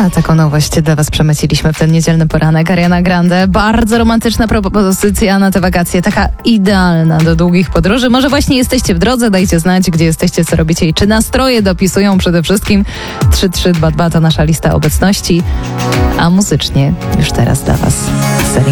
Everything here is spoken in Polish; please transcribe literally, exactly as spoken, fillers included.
A taką nowość dla Was przemyciliśmy w ten niedzielny poranek. Ariana Grande, bardzo romantyczna propozycja na te wakacje, taka idealna do długich podróży. Może właśnie jesteście w drodze, dajcie znać, gdzie jesteście, co robicie i czy nastroje dopisują przede wszystkim. trzy trzy dwa dwa to nasza lista obecności, a muzycznie już teraz dla Was Celine